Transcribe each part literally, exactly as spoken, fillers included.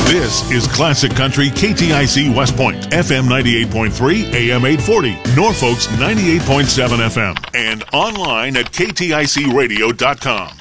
This is Classic Country K T I C West Point, F M ninety-eight point three, A M eight forty, Norfolk's ninety-eight point seven F M, and online at K T I C radio dot com.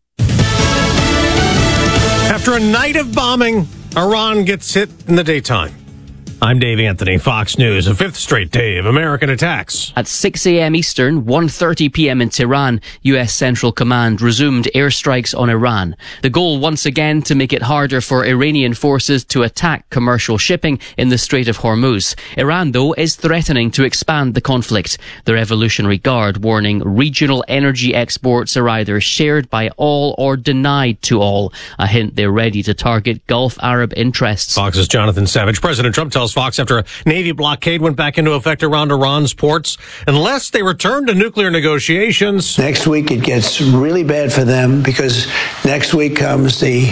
After a night of bombing, Iran gets hit in the daytime. I'm Dave Anthony, Fox News. A fifth straight day of American attacks. At six a.m. Eastern, one thirty p.m. in Tehran, U S Central Command resumed airstrikes on Iran. The goal once again to make it harder for Iranian forces to attack commercial shipping in the Strait of Hormuz. Iran, though, is threatening to expand the conflict. The Revolutionary Guard warning regional energy exports are either shared by all or denied to all. A hint they're ready to target Gulf Arab interests. Fox's Jonathan Savage. President Trump tells Fox after a Navy blockade went back into effect around Iran's ports, unless they return to nuclear negotiations. Next week it gets really bad for them because next week comes the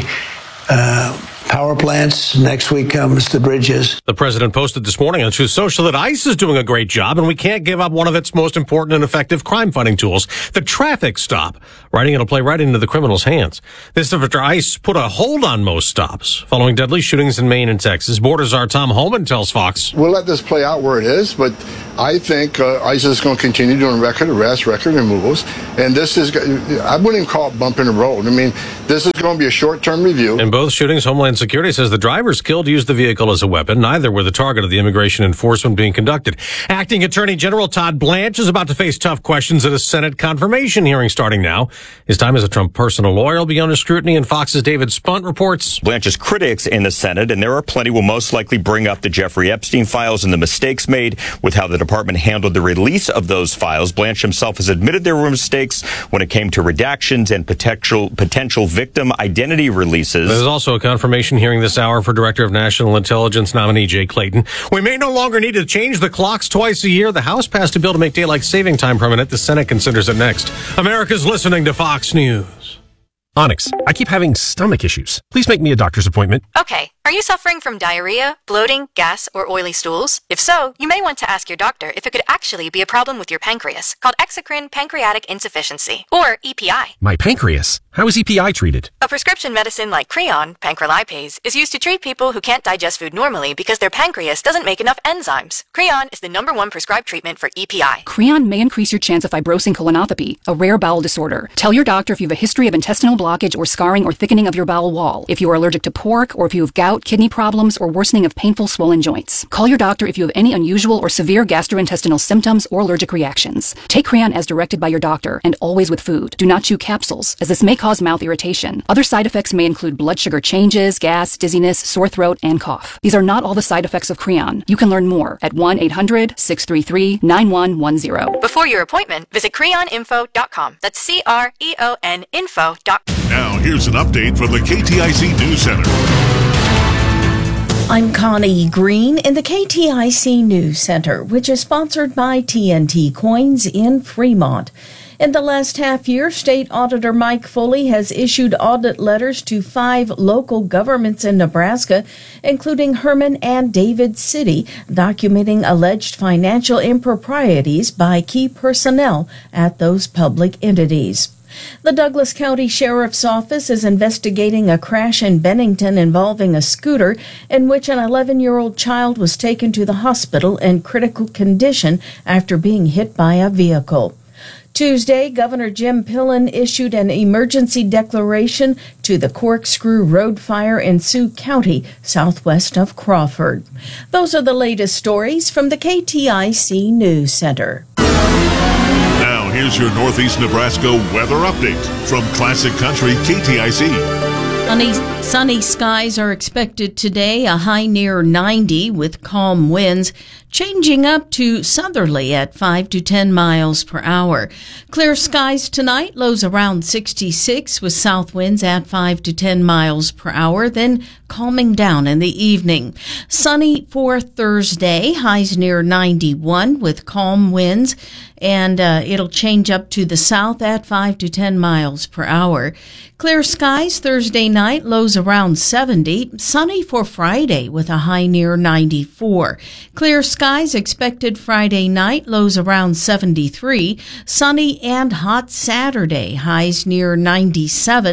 uh, power plants. Next week comes the bridges. The president posted this morning on Truth Social that ICE is doing a great job and we can't give up one of its most important and effective crime-fighting tools, the traffic stop, writing it'll play right into the criminals' hands. This after ICE put a hold on most stops following deadly shootings in Maine and Texas. Border czar Tom Homan tells Fox. We'll let this play out where it is, but I think uh, ICE is going to continue doing record arrests, record removals, and this is, I wouldn't even call it bumping the road. I mean, this is going to be a short-term review. In both shootings, Homeland Security says the drivers killed used the vehicle as a weapon. Neither were the target of the immigration enforcement being conducted. Acting Attorney General Todd Blanche is about to face tough questions at a Senate confirmation hearing starting now. His time as a Trump personal lawyer will be under scrutiny, and Fox's David Spunt reports. Blanche's critics in the Senate, and there are plenty, will most likely bring up the Jeffrey Epstein files and the mistakes made with how the department handled the release of those files. Blanche himself has admitted there were mistakes when it came to redactions and potential potential victim identity releases. There's also a confirmation hearing this hour for Director of National Intelligence nominee Jay Clayton. We may no longer need to change the clocks twice a year. The House passed a bill to make daylight saving time permanent. The Senate considers it next. America's listening to Fox News. Onyx, I keep having stomach issues. Please make me a doctor's appointment. Okay. Are you suffering from diarrhea, bloating, gas, or oily stools? If so, you may want to ask your doctor if it could actually be a problem with your pancreas, called exocrine pancreatic insufficiency, or E P I. My pancreas? How is E P I treated? A prescription medicine like Creon, pancrelipase, is used to treat people who can't digest food normally because their pancreas doesn't make enough enzymes. Creon is the number one prescribed treatment for E P I. Creon may increase your chance of fibrosing colonopathy, a rare bowel disorder. Tell your doctor if you have a history of intestinal blockage or scarring or thickening of your bowel wall, if you are allergic to pork, or if you have gout, kidney problems, or worsening of painful swollen joints. Call your doctor if you have any unusual or severe gastrointestinal symptoms or allergic reactions. Take Creon as directed by your doctor, and always with food. Do not chew capsules, as this may cause mouth irritation. Other side effects may include blood sugar changes, gas, dizziness, sore throat, and cough. These are not all the side effects of Creon. You can learn more at one eight hundred, six three three, nine one one zero. Before your appointment, visit creon info dot com. That's C R E O N info dot com. Now, here's an update from the K T I C News Center. I'm Connie Green in the K T I C News Center, which is sponsored by T N T Coins in Fremont. In the last half year, State Auditor Mike Foley has issued audit letters to five local governments in Nebraska, including Herman and David City, documenting alleged financial improprieties by key personnel at those public entities. The Douglas County Sheriff's Office is investigating a crash in Bennington involving a scooter in which an eleven-year-old child was taken to the hospital in critical condition after being hit by a vehicle. Tuesday, Governor Jim Pillen issued an emergency declaration to the Corkscrew Road fire in Sioux County, southwest of Crawford. Those are the latest stories from the K T I C News Center. Now, here's your Northeast Nebraska weather update from Classic Country K T I C. Sunny, sunny skies are expected today, a high near ninety with calm winds, changing up to southerly at five to ten miles per hour. Clear skies tonight, lows around sixty-six with south winds at five to ten miles per hour, then calming down in the evening. Sunny for Thursday, highs near ninety-one with calm winds, and uh, it'll change up to the south at five to ten miles per hour. Clear skies Thursday night, lows around seventy. Sunny for Friday with a high near ninety-four. Clear skies expected Friday night, lows around seventy-three. Sunny and hot Saturday, highs near ninety-seven.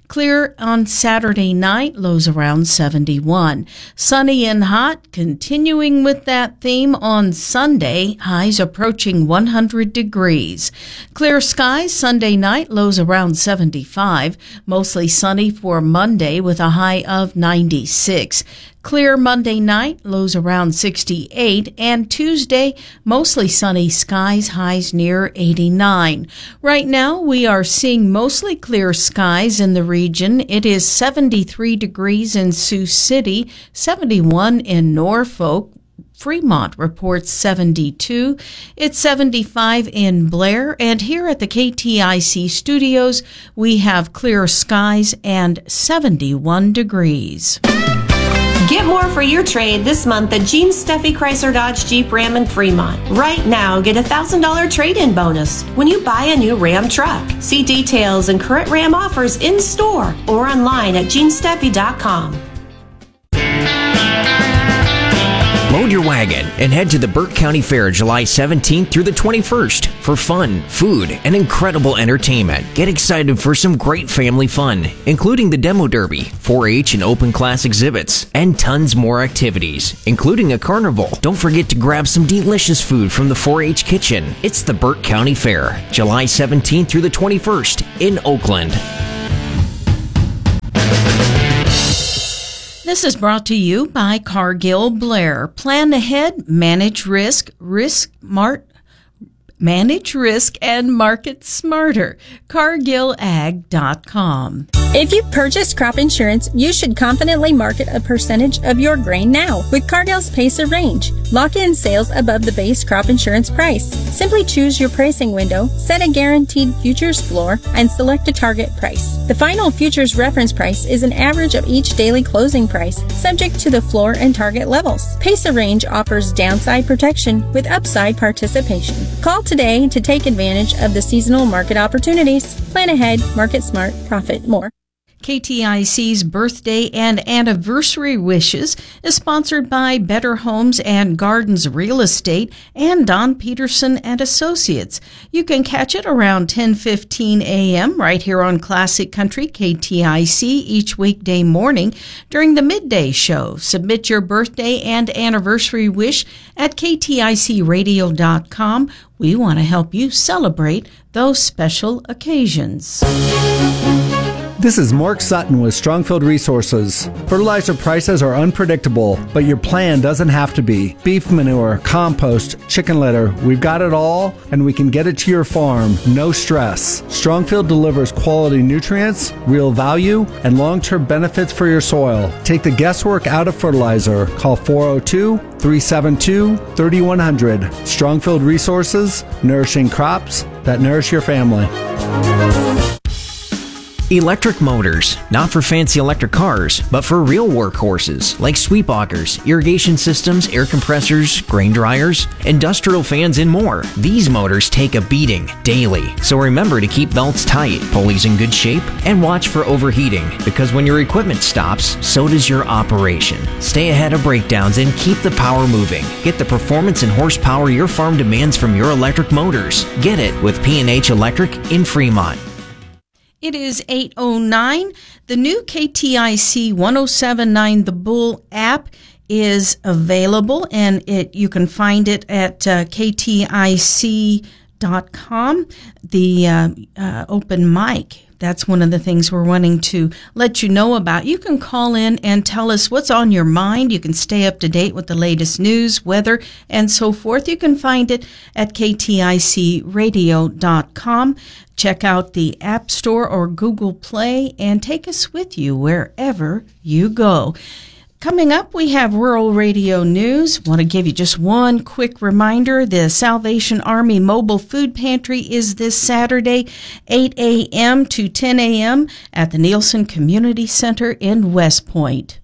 Clear on Saturday night, lows around seventy-one. Sunny and hot, continuing with that theme on Sunday, highs approaching one hundred degrees. Clear skies Sunday night, lows around seventy-five. Mostly sunny for Monday with a high of ninety-six. Clear Monday night, lows around sixty-eight, and Tuesday, mostly sunny skies, highs near eighty-nine. Right now, we are seeing mostly clear skies in the region. It is seventy-three degrees in Sioux City, seventy-one in Norfolk. Fremont reports seventy-two. It's seventy-five in Blair, and here at the K T I C studios, we have clear skies and seventy-one degrees. Get more for your trade this month at Gene Steffi Chrysler Dodge Jeep Ram in Fremont. Right now, get a one thousand dollars trade-in bonus when you buy a new Ram truck. See details and current Ram offers in store or online at gene steffi dot com. Load your wagon and head to the Burke County Fair July seventeenth through the twenty-first for fun, food, and incredible entertainment. Get excited for some great family fun, including the Demo Derby, four H and open class exhibits, and tons more activities, including a carnival. Don't forget to grab some delicious food from the four H kitchen. It's the Burke County Fair, July seventeenth through the twenty-first in Oakland. This is brought to you by Cargill Blair. Plan ahead, manage risk, risk mart, manage risk, and market smarter. Cargill Ag dot com. If you've purchased crop insurance, you should confidently market a percentage of your grain now with Cargill's Pacer Range. Lock in sales above the base crop insurance price. Simply choose your pricing window, set a guaranteed futures floor, and select a target price. The final futures reference price is an average of each daily closing price, subject to the floor and target levels. Pacer Range offers downside protection with upside participation. Call today to take advantage of the seasonal market opportunities. Plan ahead, market smart, profit more. K T I C's Birthday and Anniversary Wishes is sponsored by Better Homes and Gardens Real Estate and Don Peterson and Associates. You can catch it around ten fifteen a.m. right here on Classic Country K T I C each weekday morning during the midday show. Submit your birthday and anniversary wish at k t i c radio dot com. We want to help you celebrate those special occasions. This is Mark Sutton with Strongfield Resources. Fertilizer prices are unpredictable, but your plan doesn't have to be. Beef manure, compost, chicken litter, we've got it all, and we can get it to your farm, no stress. Strongfield delivers quality nutrients, real value, and long-term benefits for your soil. Take the guesswork out of fertilizer. Call four oh two, three seven two, three one zero zero. Strongfield Resources, nourishing crops that nourish your family. Electric motors, not for fancy electric cars, but for real workhorses like sweep augers, irrigation systems, air compressors, grain dryers, industrial fans, and more. These motors take a beating daily, so remember to keep belts tight, pulleys in good shape, and watch for overheating, because when your equipment stops, so does your operation. Stay ahead of breakdowns and keep the power moving. Get the performance and horsepower your farm demands from your electric motors. Get it with P and H Electric in Fremont. It is eight oh nine. The new K T I C ten seventy-nine The Bull app is available, and it you can find it at uh, k t i c dot com. The uh, uh, open mic. That's one of the things we're wanting to let you know about. You can call in and tell us what's on your mind. You can stay up to date with the latest news, weather, and so forth. You can find it at k t i c radio dot com. Check out the App Store or Google Play and take us with you wherever you go. Coming up, we have Rural Radio News. Want to give you just one quick reminder. The Salvation Army Mobile Food Pantry is this Saturday, eight a.m. to ten a.m. at the Nielsen Community Center in West Point.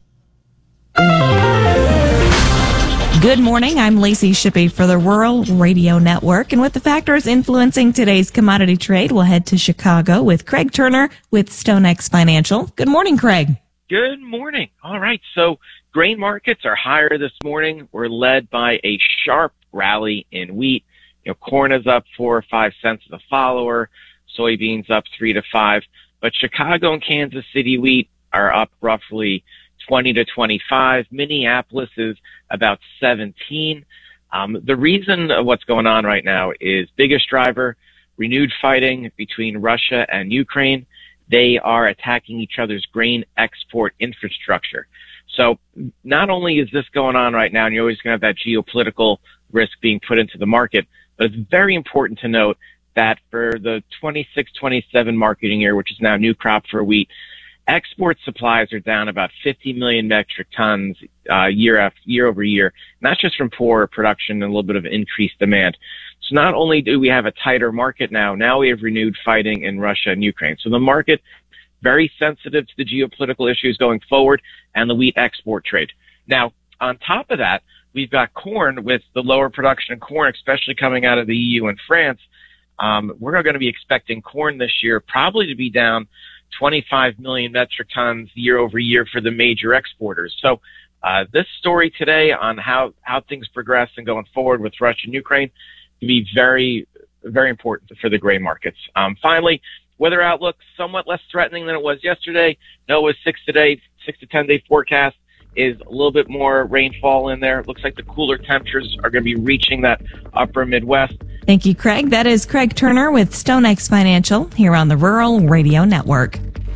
Good morning. I'm Lacey Shippey for the Rural Radio Network. And with the factors influencing today's commodity trade, we'll head to Chicago with Craig Turner with StoneX Financial. Good morning, Craig. Good morning. All right. So grain markets are higher this morning. We're led by a sharp rally in wheat. You know, corn is up four or five cents a follower. Soybeans up three to five. But Chicago and Kansas City wheat are up roughly twenty to twenty-five. Minneapolis is about seventeen. Um, the reason of what's going on right now is biggest driver, renewed fighting between Russia and Ukraine. They are attacking each other's grain export infrastructure. So not only is this going on right now, and you're always going to have that geopolitical risk being put into the market, but it's very important to note that for the twenty-six twenty-seven marketing year, which is now new crop for wheat, export supplies are down about fifty million metric tons uh, year after year over year. And that's just from poor production and a little bit of increased demand. So not only do we have a tighter market now, now we have renewed fighting in Russia and Ukraine. So the market very sensitive to the geopolitical issues going forward and the wheat export trade. Now, on top of that, we've got corn with the lower production of corn, especially coming out of the E U and France. Um, we're going to be expecting corn this year probably to be down twenty-five million metric tons year over year for the major exporters. So uh, this story today on how, how things progress and going forward with Russia and Ukraine can be very, very important for the grain markets. Um, finally, weather outlook somewhat less threatening than it was yesterday. NOAA's six today, six to ten day forecast is a little bit more rainfall in there. It looks like the cooler temperatures are going to be reaching that upper Midwest. Thank you, Craig. That is Craig Turner with StoneX Financial here on the Rural Radio Network.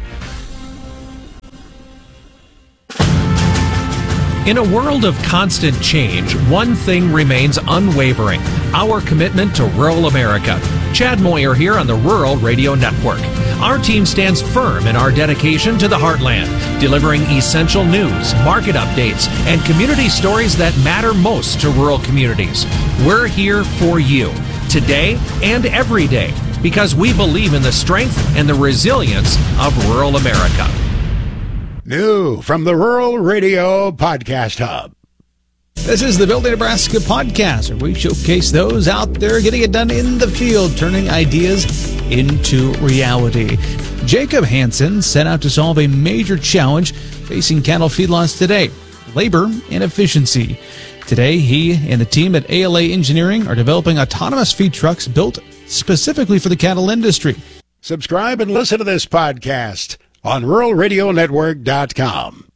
In a world of constant change, one thing remains unwavering: our commitment to rural America. Chad Moyer here on the Rural Radio Network. Our team stands firm in our dedication to the heartland, delivering essential news, market updates, and community stories that matter most to rural communities. We're here for you, today and every day, because we believe in the strength and the resilience of rural America. New from the Rural Radio Podcast Hub. This is the Building Nebraska podcast, where we showcase those out there getting it done in the field, turning ideas into reality. Jacob Hansen set out to solve a major challenge facing cattle feedlots today: labor and efficiency. Today, he and the team at A L A Engineering are developing autonomous feed trucks built specifically for the cattle industry. Subscribe and listen to this podcast on rural radio network dot com.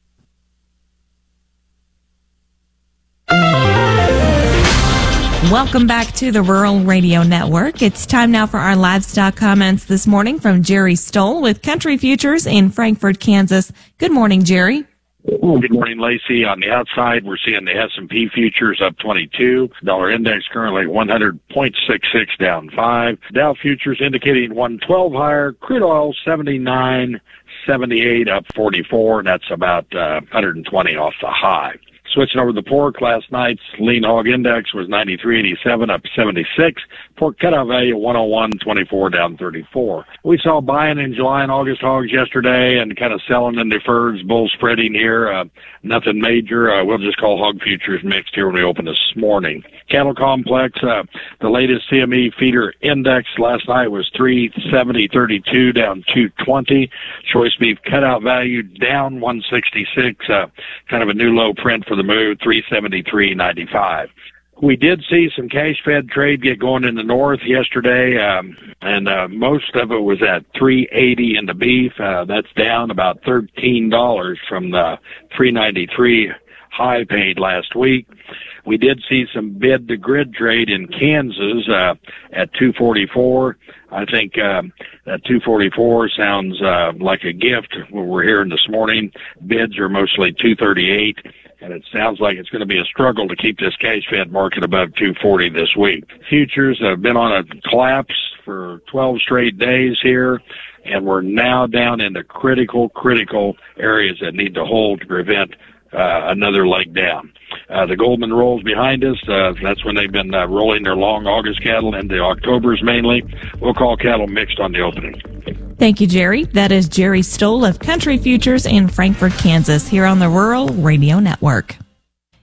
Welcome back to the Rural Radio Network. It's time now for our livestock comments this morning from Jerry Stoll with Country Futures in Frankfort, Kansas. Good morning, Jerry. Good morning, Lacey. On the outside, we're seeing the S and P futures up twenty-two. Dollar index currently one hundred point six six, down five. Dow futures indicating one twelve higher. Crude oil seventy-nine seventy-eight, up forty-four, and that's about uh, one hundred twenty off the high. Switching over to the pork, last night's lean hog index was ninety-three eighty-seven, up seventy-six. Pork cutout value one oh one twenty-four, down thirty-four. We saw buying in July and August hogs yesterday and kind of selling in deferreds, bull spreading here. Uh, nothing major. Uh, we'll just call hog futures mixed here when we open this morning. Cattle complex, uh, the latest C M E feeder index last night was three seventy thirty-two, down two twenty. Choice beef cutout value down one sixty-six, uh, kind of a new low print for the move, three seventy-three ninety-five. We did see some cash-fed trade get going in the north yesterday, um, and uh, most of it was at three eighty in the beef. Uh, that's down about thirteen dollars from the three ninety-three high paid last week. We did see some bid-to-grid trade in Kansas uh, at two forty-four. I think um, that two forty-four sounds uh, like a gift. What we're hearing this morning, bids are mostly two thirty-eight. And it sounds like it's going to be a struggle to keep this cash-fed market above two forty this week. Futures have been on a collapse for twelve straight days here, and we're now down into critical, critical areas that need to hold to prevent uh, another leg down. Uh, the Goldman rolls behind us. Uh, that's when they've been uh, rolling their long August cattle into October's mainly. We'll call cattle mixed on the opening. Thank you, Jerry. That is Jerry Stoll of Country Futures in Frankfort, Kansas, here on the Rural Radio Network.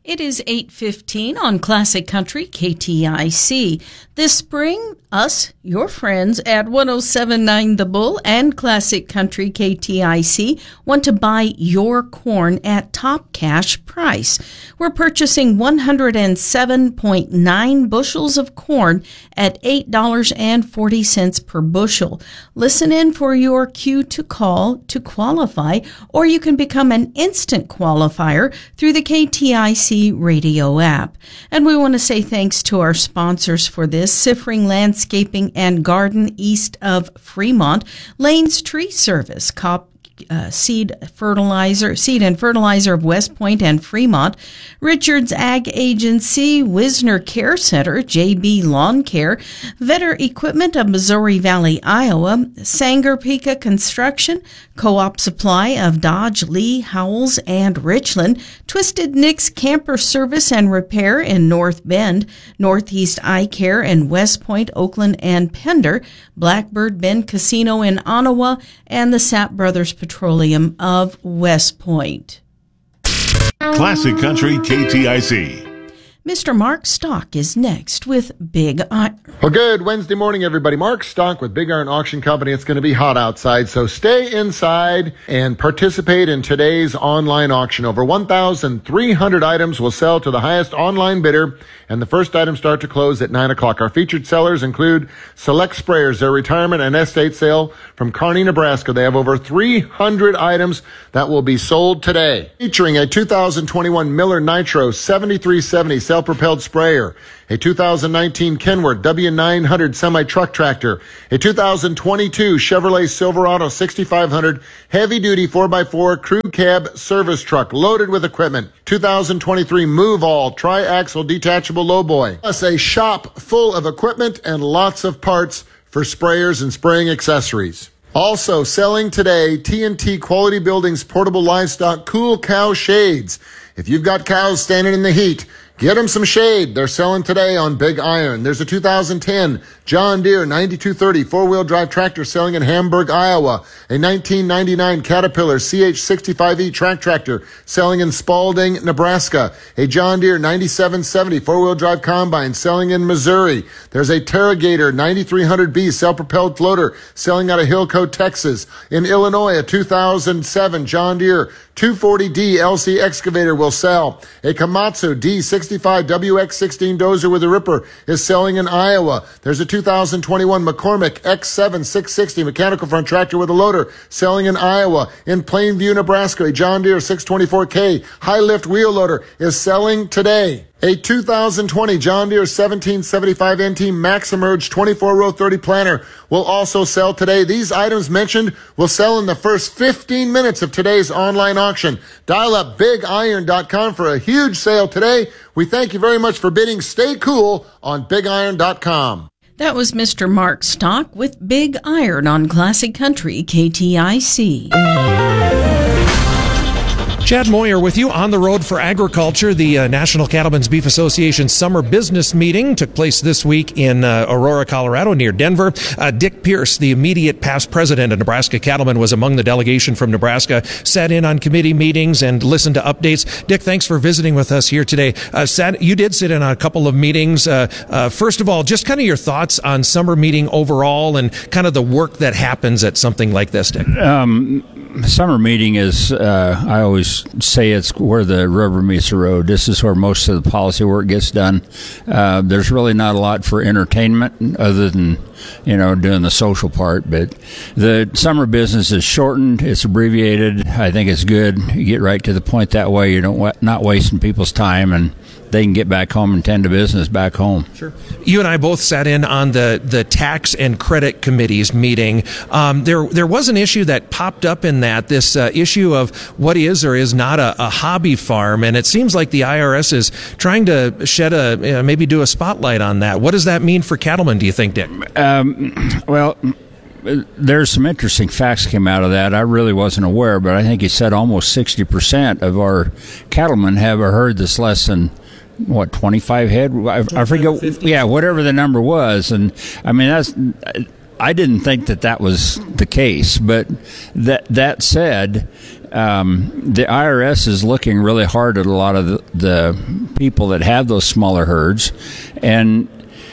It is eight fifteen on Classic Country K T I C. This spring, us, your friends at one oh seven point nine The Bull and Classic Country K T I C want to buy your corn at top cash price. We're purchasing one hundred seven point nine bushels of corn at eight dollars and forty cents per bushel. Listen in for your cue to call to qualify, or you can become an instant qualifier through the K T I C radio app. And we want to say thanks to our sponsors for this: Siffring Landscaping and Garden east of Fremont, Lane's Tree Service, Cop Uh, seed fertilizer, seed and fertilizer of West Point and Fremont, Richards Ag Agency, Wisner Care Center, J B Lawn Care, Vetter Equipment of Missouri Valley, Iowa, Sanger Pika Construction, Co-op Supply of Dodge, Lee, Howells, and Richland, Twisted Nick's Camper Service and Repair in North Bend, Northeast Eye Care in West Point, Oakland, and Pender, Blackbird Bend Casino in Ottawa, and the Sapp Brothers Petroleum of West Point. Classic Country K T I C. Mister Mark Stock is next with Big Iron. Well, good Wednesday morning, everybody. Mark Stock with Big Iron Auction Company. It's going to be hot outside, so stay inside and participate in today's online auction. Over one thousand three hundred items will sell to the highest online bidder, and the first items start to close at nine o'clock. Our featured sellers include Select Sprayers, their retirement and estate sale from Kearney, Nebraska. They have over three hundred items that will be sold today. Featuring a two thousand twenty-one Miller Nitro seventy-three seventy self-propelled sprayer, a two thousand nineteen Kenworth W nine hundred semi-truck tractor, a two thousand twenty-two Chevrolet Silverado sixty-five hundred heavy-duty four by four crew cab service truck loaded with equipment, two thousand twenty-three Move All tri-axle detachable lowboy, plus a shop full of equipment and lots of parts for sprayers and spraying accessories. Also selling today, T N T Quality Buildings Portable Livestock Cool Cow Shades. If you've got cows standing in the heat, get them some shade. They're selling today on Big Iron. There's a two thousand ten John Deere ninety-two thirty four-wheel drive tractor selling in Hamburg, Iowa. A nineteen ninety-nine Caterpillar C H sixty-five E track tractor selling in Spalding, Nebraska. A John Deere ninety-seven seventy four-wheel drive combine selling in Missouri. There's a Terragator ninety-three hundred B self-propelled floater selling out of Hillco, Texas. In Illinois, a two thousand seven John Deere two forty D L C excavator will sell. A Komatsu D sixty-five W X sixteen dozer with a ripper is selling in Iowa. There's a two thousand twenty-one McCormick X seven six sixty mechanical front tractor with a loader selling in Iowa. In Plainview, Nebraska, a John Deere six twenty-four K high lift wheel loader is selling today. A two thousand twenty John Deere seventeen seventy-five N T Max Emerge twenty-four row thirty planter will also sell today. These items mentioned will sell in the first fifteen minutes of today's online auction. Dial up big iron dot com for a huge sale today. We thank you very much for bidding. Stay cool on big iron dot com. That was Mister Mark Stock with Big Iron on Classic Country K T I C. Chad Moyer with you on the road for agriculture. The uh, National Cattlemen's Beef Association summer business meeting took place this week in uh, Aurora, Colorado, near Denver. Uh, Dick Pierce, the immediate past president of Nebraska Cattlemen, was among the delegation from Nebraska, sat in on committee meetings and listened to updates. Dick, thanks for visiting with us here today. Uh, sat, you did sit in on a couple of meetings. Uh, uh, first of all, just kind of your thoughts on summer meeting overall and kind of the work that happens at something like this, Dick. Um, summer meeting is, uh, I always say it's where the rubber meets the road. This is where most of the policy work gets done. Uh, there's really not a lot for entertainment other than, you know, doing the social part. But the summer business is shortened. It's abbreviated. I think it's good. You get right to the point that way. You don't not wasting people's time, and they can get back home and tend to business back home. Sure. You and I both sat in on the, the tax and credit committees meeting. Um, there there was an issue that popped up in that, this uh, issue of what is or is not a, a hobby farm, and it seems like the I R S is trying to shed a, you know, maybe do a spotlight on that. What does that mean for cattlemen, do you think, Dick? Um, well, there's some interesting facts came out of that. I really wasn't aware, but I think he said almost sixty percent of our cattlemen have a herd that's less than what, twenty-five head? I, I forget. fifty Yeah, whatever the number was. And I mean, that's, I didn't think that that was the case. But that that said, um, the I R S is looking really hard at a lot of the, the people that have those smaller herds, and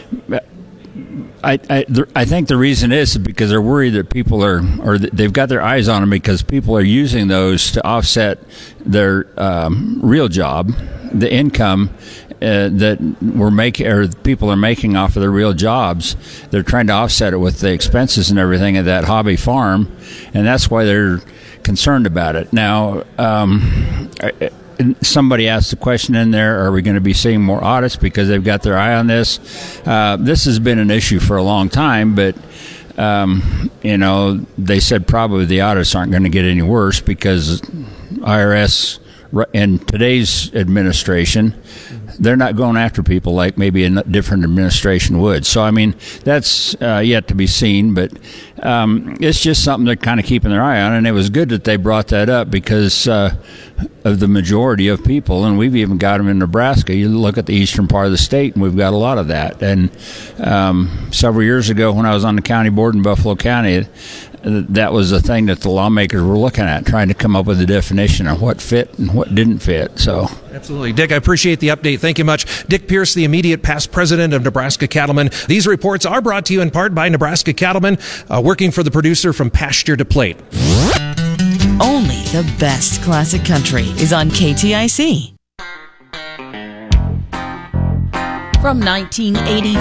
I, I, I think the reason is because they're worried that people are, or they've got their eyes on them because people are using those to offset their um, real job, the income uh, that we're making, or people are making off of their real jobs. They're trying to offset it with the expenses and everything of that hobby farm, and that's why they're concerned about it. Now, um, I, somebody asked the question in there, are we going to be seeing more audits because they've got their eye on this? Uh, this has been an issue for a long time, but, um, you know, they said probably the audits aren't going to get any worse because I R S in today's administration, they're not going after people like maybe a different administration would. So, I mean, that's uh, yet to be seen, but um, it's just something they're kind of keeping their eye on, and it was good that they brought that up because uh, of the majority of people, and we've even got them in Nebraska. You look at the eastern part of the state, and we've got a lot of that. And um, several years ago when I was on the county board in Buffalo County, that was a thing that the lawmakers were looking at, trying to come up with a definition of what fit and what didn't fit. So, absolutely. Dick, I appreciate the update. Thank you much. Dick Pierce, the immediate past president of Nebraska Cattlemen. These reports are brought to you in part by Nebraska Cattlemen, uh, working for the producer from pasture to plate. Only the best classic country is on K T I C. From nineteen eighty-five